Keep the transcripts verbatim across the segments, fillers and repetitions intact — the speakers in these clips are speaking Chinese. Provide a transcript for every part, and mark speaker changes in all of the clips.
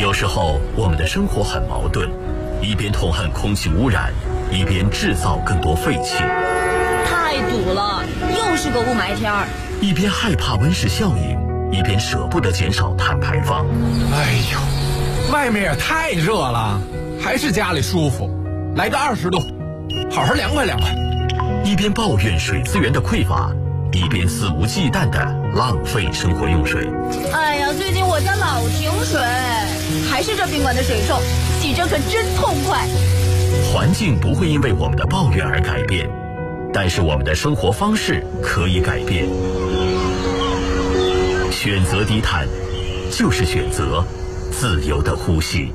Speaker 1: 有时候我们的生活很矛盾，一边痛恨空气污染，一边制造更多废气。
Speaker 2: 太堵了，又是个雾霾天儿。
Speaker 1: 一边害怕温室效应，一边舍不得减少碳排放。
Speaker 3: 哎呦，外面也太热了，还是家里舒服。来个二十度，好好凉快凉快。
Speaker 1: 一边抱怨水资源的匮乏，一边肆无忌惮地浪费生活用水。
Speaker 2: 哎呀，最近我家老停水，还是这宾馆的水臭，洗着可真痛快。
Speaker 1: 环境不会因为我们的抱怨而改变，但是我们的生活方式可以改变。选择低碳，就是选择自由的呼吸。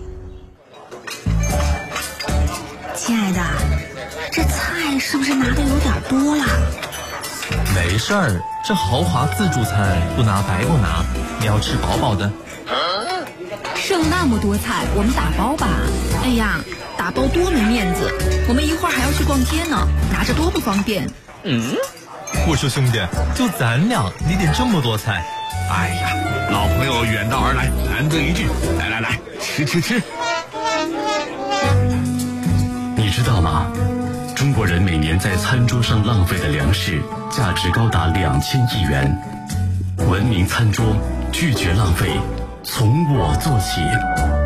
Speaker 4: 亲爱的，这菜是不是拿的有点多了？
Speaker 5: 没事儿，这豪华自助餐不拿白不拿，你要吃饱饱的。
Speaker 4: 剩那么多菜，我们打包吧。哎呀，打包多没面子，我们一会儿还要去逛街呢，拿着多不方便。
Speaker 5: 嗯，我说兄弟，就咱俩，你点这么多菜。
Speaker 6: 哎呀，老朋友远道而来，难得一聚，来来来，吃吃吃。
Speaker 7: 你知道吗？中国人每年在餐桌上浪费的粮食价值高达两千亿元。文明餐桌，拒绝浪费，从我做起。